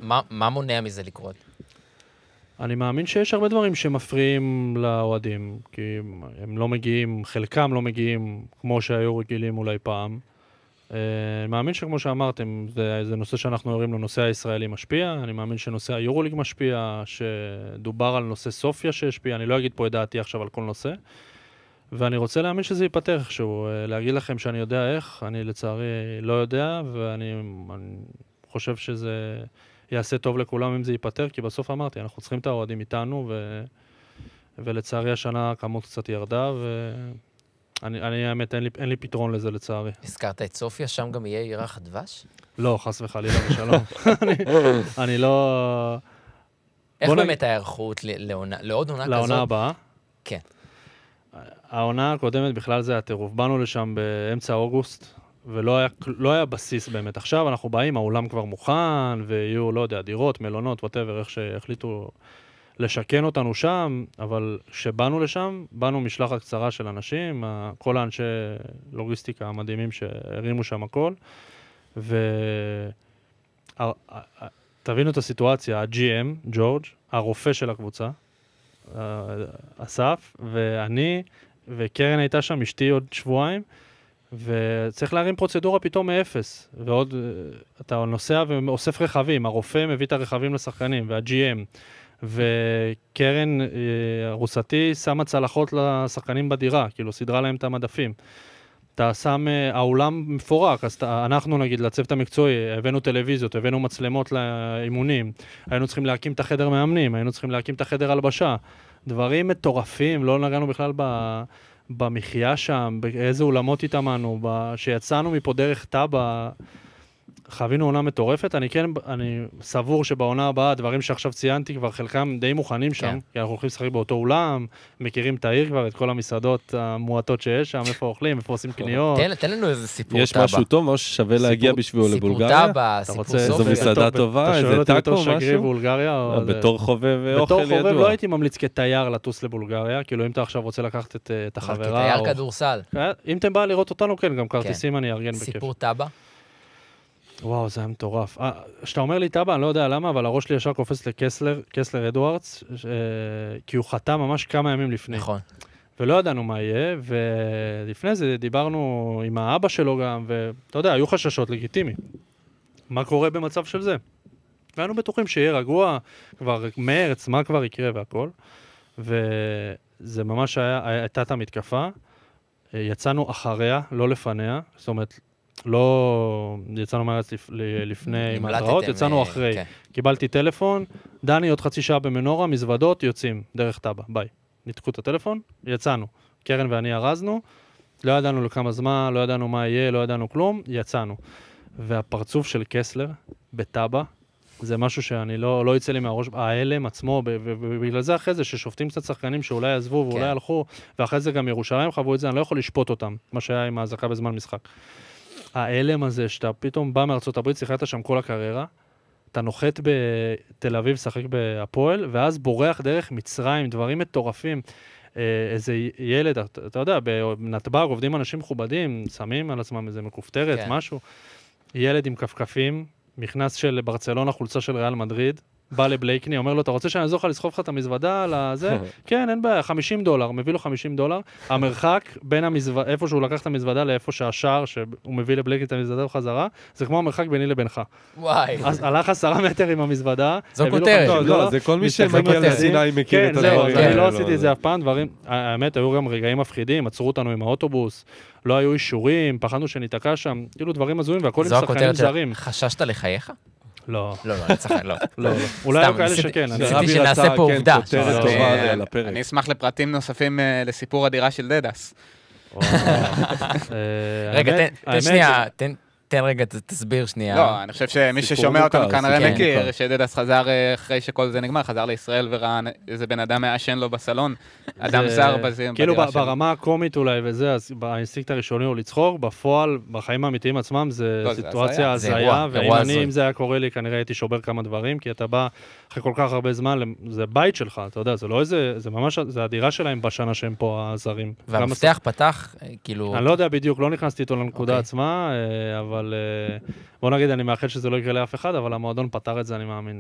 מה מונע מזה לקרות? אני מאמין שיש הרבה דברים שמפריעים לאוהדים, כי הם לא מגיעים, חלקם לא מגיעים כמו שהיו רגילים אולי פעם. אני מאמין שכמו שאמרתם, זה נושא שאנחנו יודעים לו, נושא הישראלי משפיע, אני מאמין שנושא היורוליג משפיע, שדובר על נושא סופיה שהשפיע, אני לא אגיד פה את דעתי עכשיו על כל נושא, ואני רוצה להאמין שזה ייפתר איכשהו, להגיד לכם שאני יודע איך, אני לצערי לא יודע, ואני חושב שזה יעשה טוב לכולם אם זה ייפתר, כי בסוף אמרתי, אנחנו צריכים את האוהדים איתנו, ולצערי השנה הכמות קצת ירדה, אני האמת, אין לי פתרון לזה לצערי. הזכרת את סופיה, שם גם יהיה ירח הדבש? לא, חס וחלילה ושלום. אני לא... איך באמת ההיערכות לעוד עונה כזאת? לעונה הבאה? כן. העונה הקודמת בכלל זה הטירוף. באנו לשם באמצע אוגוסט, ולא היה בסיס באמת. עכשיו אנחנו באים, האולם כבר מוכן, ויהיו, לא יודע, דירות, מלונות, whatever, איך שהחליטו לשכן אותנו שם, אבל כשבאנו לשם, באנו משלחת קצרה של אנשים, כל האנשי לוגיסטיקה המדהימים שהרימו שם הכל, תבינו את הסיטואציה, ה-GM, ג'ורג', הרופא של הקבוצה, אסף, ואני, וקרן הייתה שם, אשתי עוד שבועיים, וצריך להרים פרוצדורה פתאום מאפס, ועוד, אתה נוסע ואוסף רכבים, הרופא מביא את הרכבים לשחקנים, וה-GM, וקרן, רוסתי, שמה צלחות לשחקנים בדירה, כאילו סדרה להם את המדפים. אתה שם, האולם מפורק, אז אנחנו נגיד, לצוות המקצועי, הבאנו טלוויזיות, הבאנו מצלמות לאימונים, היינו צריכים להקים את החדר מאמנים, היינו צריכים להקים את החדר הלבשה, דברים מטורפים, לא נגענו בכלל במחיה שם, באיזה אולמות התאמנו, שיצאנו מפה דרך טאבה, חווינו עונה מטורפת, אני סבור שבעונה הבאה, דברים שעכשיו ציינתי כבר חלקם די מוכנים שם, כי אנחנו הולכים לשחק באותו אולם, מכירים את העיר כבר, את כל המסעדות המועטות שיש שם, איפה אוכלים, איפה עושים קניות. תן לנו איזה סיפור טאבה. יש משהו טוב, משהו ששווה להגיע בשבילו לבולגריה? סיפור טאבה, סיפור סופיה. זו מסעדה טובה, איזה טאקו, משהו? בתור חובב אוכל ידוע. בתור חובב לא הייתי ממליץ כתייר לטוס לבולגריה, כאילו אם אתה עכשיו רוצה לקחת את החברה. כתייר כדורסל. אם אתם בא לראות אותנו, כן, גם כרטיסים אני ארגן בכיף. סיפור טאבה? וואו, זה היה מטורף. כשאתה אומר לי טאבה, אני לא יודע למה, אבל הראש שלי ישר קופץ לקסלר אדוארדס, כי הוא חתם ממש כמה ימים לפני. נכון. ולא ידענו מה יהיה, ולפני זה דיברנו עם האבא שלו גם, ואתה יודע, היו חששות לגיטימי. מה קורה במצב של זה? והיינו בטוחים שיהיה רגוע, כבר מרץ, מה כבר יקרה והכל. וזה ממש הייתה את המתקפה. יצאנו אחריה, לא לפניה, זאת אומרת, לא יצאנו מארץ לפני עם ההתראות, יצאנו אחרי. קיבלתי טלפון, דני עוד חצי שעה במנורה, מזוודות, יוצאים דרך טאבה, ביי. ניתקו את הטלפון, יצאנו. קרן ואני ארזנו, לא ידענו לכמה זמן, לא ידענו מה יהיה, לא ידענו כלום, יצאנו. והפרצוף של קסלר בטאבה, זה משהו שאני לא יצא לי מהראש, ההלם עצמו, ובגלל זה אחרי זה ששופטים קצת שחקנים שאולי עזבו ואולי הלכו, ואחרי זה גם ירושלים חוו את זה, אני לא יכול לשפוט אותם, מה שהיה עם ההזקה בזמן משחק. ההלם הזה שאתה פתאום בא מארצות הברית, שיחקת שם כל הקריירה, אתה נוחת בתל אביב, שחק בהפועל, ואז בורח דרך מצרים, דברים מטורפים. איזה ילד, אתה יודע, בנתב"ג עובדים אנשים מכובדים, שמים על עצמם איזה מכופתרת, משהו. ילד עם כפכפים, מכנס של ברצלונה, חולצה של ריאל מדריד, בא לבלייקני, אומר לו, אתה רוצה שאני אעזור לך לסחוב לך את המזוודה לזה? כן, אין בעיה, $50, מביא לו $50. המרחק בין איפה שהוא לקח את המזוודה לאיפה שהשער, שהוא מביא לבלייקני את המזוודה בחזרה, זה כמו המרחק ביני לבינך. וואי. אז הלך 10 מטר עם המזוודה. זו כותרת. לא, זה כל מי שמגיע לסיני מכיר את הדברים. אני לא עשיתי את זה אף פעם, דברים, האמת, היו גם רגעים מפחידים, עצרו אותנו עם האוטובוס, לא היו אישורים, פחדנו שניתקע שם, כאילו דברים הזויים, והכל עם שחקנים זרים. חששת לחייך? לא. לא, אני צחק, לא. אולי היו כאלה שכן. רציתי שנעשה פה עובדה. אני אשמח לפרטים נוספים לסיפור הדירה של דדס. רגע, תן שנייה, תן רגע, תסביר שנייה. לא, אני חושב שמי ששומע אותנו כנראה מכיר, שדדס חזר אחרי שכל זה נגמר, חזר לישראל וראה איזה בן אדם מעשן לו בסלון, אדם זר בדירה שלו. כאילו ברמה הקומית אולי וזה, אז באינסטינקט הראשוני הוא לצחוק, בפועל, בחיים האמיתיים עצמם, זה סיטואציה הזיה, אם זה היה קורה לי, כנראה הייתי שובר כמה דברים, כי אתה בא אחרי כל כך הרבה זמן, זה בית שלך, אתה יודע, זה לא איזה, זה ממש, זה הדירה שלהם בשנה שהם פה הזרים. והמפתח פתח, כאילו... אני לא יודע בדיוק, לא נכנסתי איתו לנקודה עצמה, אבל בוא נגיד, אני מאחל שזה לא יקרה לאף אחד, אבל המועדון פתר את זה, אני מאמין.